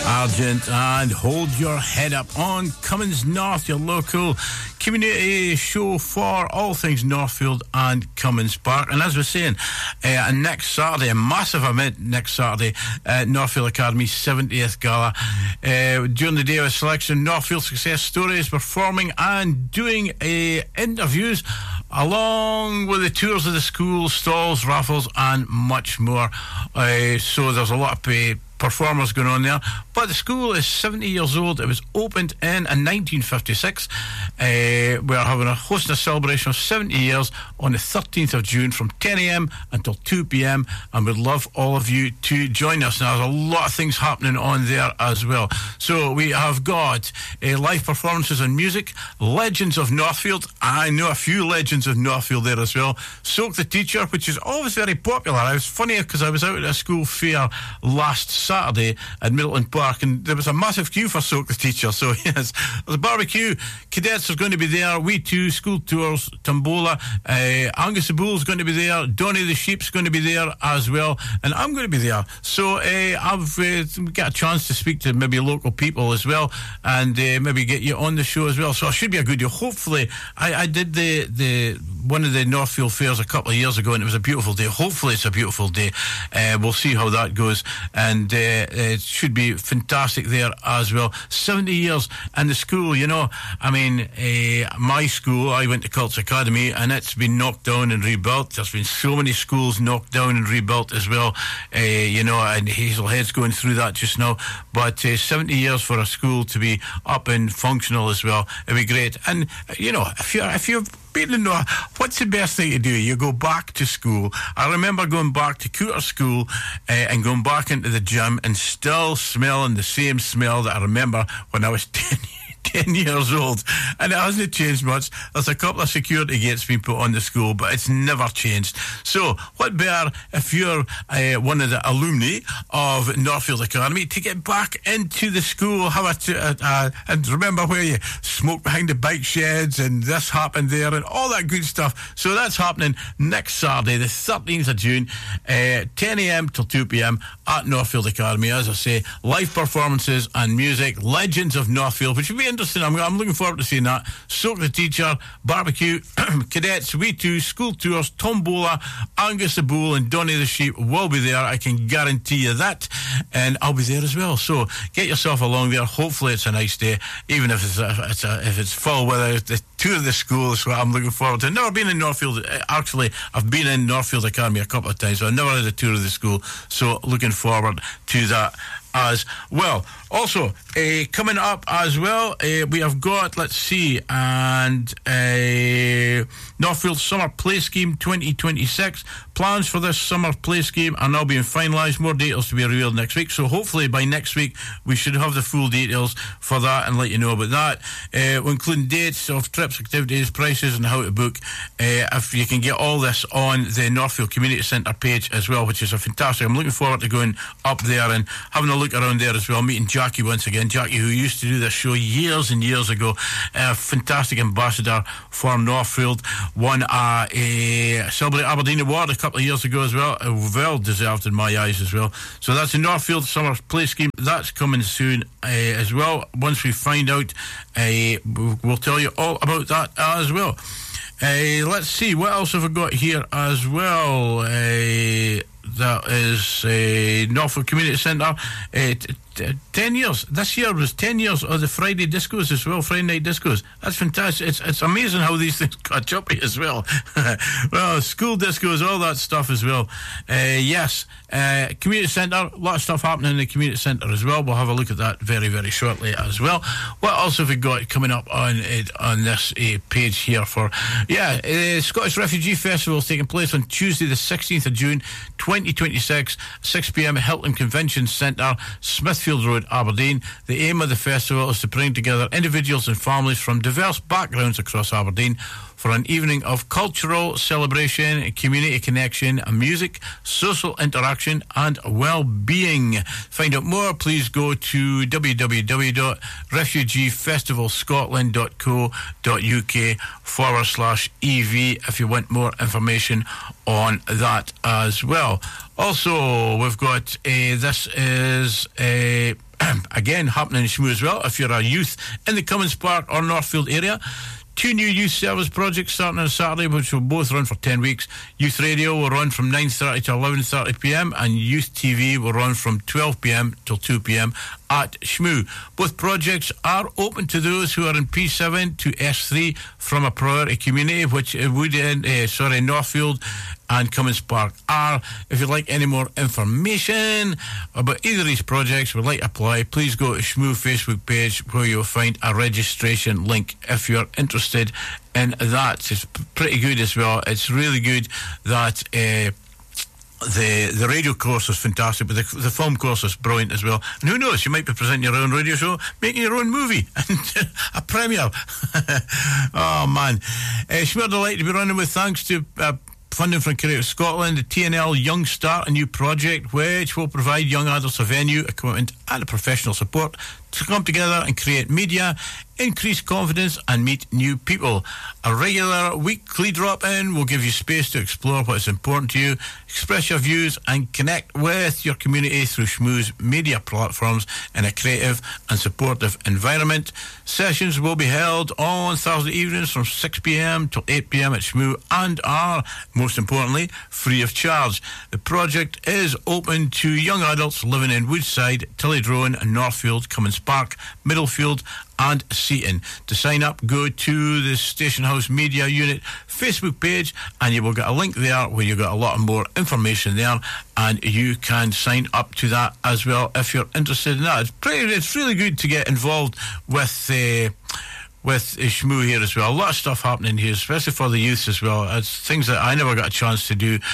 Argent and Hold Your Head Up on Cummins North, your local community show for all things Northfield and Cummins Park. And as we're saying, next Saturday, a massive event next Saturday, Northfield Academy 70th Gala. During the day of selection, Northfield Success Stories performing and doing interviews along with the tours of the school, stalls, raffles and much more. So there's a lot of performers going on there, but the school is 70 years old. It was opened in 1956. We're hosting a celebration of 70 years on the 13th of June from 10 a.m. until 2 p.m. and we'd love all of you to join us. Now there's a lot of things happening on there as well. So we have got live performances and music, Legends of Northfield. I know a few Legends of Northfield there as well. Soak the Teacher, which is always very popular. It was funny because I was out at a school fair last Saturday at Middleton Park and there was a massive queue for Soak the Teacher. So yes, there's a barbecue, cadets are going to be there, we too, school tours, tombola, Angus the Bull's going to be there, Donny the Sheep's going to be there as well, and I'm going to be there. So I've got a chance to speak to maybe local people as well and maybe get you on the show as well. So it should be a good day. Hopefully, I did the one of the Northfield fairs a couple of years ago and it was a beautiful day. Hopefully it's a beautiful day. We'll see how that goes, and it should be fantastic there as well. 70 years and the school, you know, I mean, my school, I went to Cults Academy and it's been knocked down and rebuilt. There's been so many schools knocked down and rebuilt as well, you know, and Hazelhead's going through that just now, but 70 years for a school to be up and functional as well, it'd be great. And you know, if you've been in, what's the best thing to do? You go back to school. I remember going back to Cooter School and going back into the gym and still smelling the same smell that I remember when I was 10 years old, and it hasn't changed much. There's a couple of security gates being put on the school, but it's never changed. So what better if you're one of the alumni of Northfield Academy to get back into the school, have and remember where you smoke behind the bike sheds and this happened there and all that good stuff. So that's happening next Saturday, the 13th of June, 10 a.m. till 2 p.m. at Northfield Academy. As I say, live performances and music, Legends of Northfield, which would be interesting. I'm looking forward to seeing that. Soak the Teacher, barbecue, cadets, we too, school tours, tombola, Angus the Bull and Donny the Sheep will be there. I can guarantee you that, and I'll be there as well. So get yourself along there. Hopefully it's a nice day, even if it's full weather. The tour of the school is what I'm looking forward to. I've never been in Northfield. Actually, I've been in Northfield Academy a couple of times, but I've never had a tour of the school. So looking forward to that as well. Also, coming up as well, we have got, let's see, and Northfield Summer Play Scheme 2026. Plans for this summer play scheme are now being finalised. More details to be revealed next week. So hopefully by next week we should have the full details for that and let you know about that. We're including dates of trips, activities, prices and how to book. If you can get all this on the Northfield Community Centre page as well, which is a fantastic. I'm looking forward to going up there and having a look around there as well, meeting Jackie once again. Jackie, who used to do this show years and years ago, a fantastic ambassador for Northfield, won a Celebrate Aberdeen Award a couple of years ago as well, well deserved in my eyes as well. So that's the Northfield Summer Play Scheme. That's coming soon as well. Once we find out, we'll tell you all about that as well. Let's see, what else have I got here as well? That is Norfolk Community Centre. 10 years. This year was 10 years of the Friday discos as well, Friday night discos. That's fantastic. It's amazing how these things catch up as well. Well, school discos, all that stuff as well. Yes, community centre, a lot of stuff happening in the community centre as well. We'll have a look at that very, very shortly as well. What else have we got coming up on this page here for? Yeah, Scottish Refugee Festival is taking place on Tuesday the 16th of June 2026, 6 p.m. at Hilton Convention Centre, Smithfield Road, Aberdeen. The aim of the festival is to bring together individuals and families from diverse backgrounds across Aberdeen for an evening of cultural celebration, community connection, music, social interaction and well-being. Find out more, please go to www.refugeefestivalscotland.co.uk/EV if you want more information on that as well. Also, we've got this is again, happening in Shmoo as well. If you're a youth in the Cummins Park or Northfield area, 2 new youth service projects starting on Saturday, which will both run for 10 weeks. Youth Radio will run from 9:30 to 11:30pm, and Youth TV will run from 12pm till 2pm at Shmoo. Both projects are open to those who are in P7 to S3 from a priority community, which would Northfield and Cummins Park are. If you'd like any more information about either of these projects, would like to apply, please go to Shmoo Facebook page, where you'll find a registration link if you're interested in that. It's pretty good as well. It's really good that the radio course is fantastic, but the film course is brilliant as well. And who knows, you might be presenting your own radio show, making your own movie, and a premiere. Oh man, Shmoo delighted to be running with thanks to funding from Creative Scotland, the TNL Young Start, a new project which will provide young adults a venue, equipment and a professional support to come together and create media, increase confidence and meet new people. A regular weekly drop-in will give you space to explore what is important to you, express your views and connect with your community through Shmoo's media platforms in a creative and supportive environment. Sessions will be held on Thursday evenings from 6pm till 8pm at Shmoo and are, most importantly, free of charge. The project is open to young adults living in Woodside, Tillydrone, Northfield, Cummins Park, Middlefield and Seaton. To sign up, go to the Station House Media Unit Facebook page and you will get a link there where you get a lot more information there, and you can sign up to that as well if you're interested in that. It's really good to get involved with Shmoo here as well. A lot of stuff happening here, especially for the youth as well. It's things that I never got a chance to do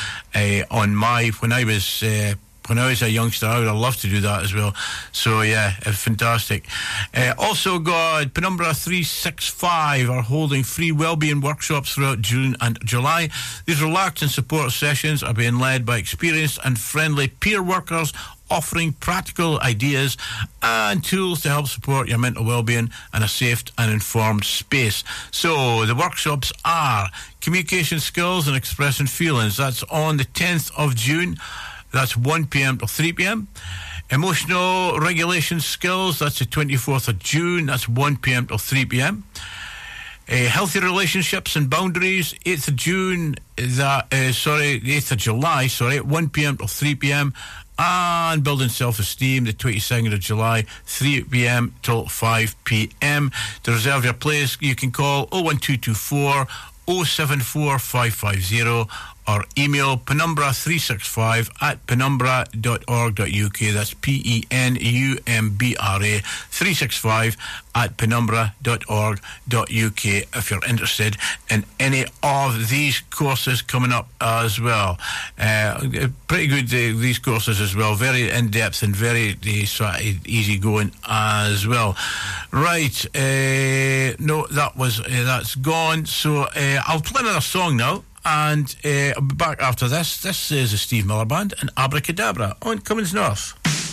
when I was a youngster. I would have loved to do that as well. So yeah, fantastic. Also got Penumbra 365 are holding free wellbeing workshops throughout June and July. These relaxed and support sessions are being led by experienced and friendly peer workers, offering practical ideas and tools to help support your mental well-being in a safe and informed space. So the workshops are communication skills and expressing feelings. That's on the 10th of June. That's 1pm till 3pm. Emotional regulation skills, that's the 24th of June. That's 1pm till 3pm. Healthy relationships and boundaries, 8th of June. 8th of July, 1pm till 3pm. And building self-esteem, the 22nd of July, 3pm till 5pm. To reserve your place, you can call 01224 074 550 or email penumbra365 at penumbra.org.uk. That's PENUMBRA 365 at penumbra.org.uk if you're interested in any of these courses coming up as well. Pretty good, these courses as well. Very in-depth and very easy going as well. Right. No, that's gone. So I'll play another song now. And I'll be back after this. This is the Steve Miller Band and Abracadabra on Cummins North.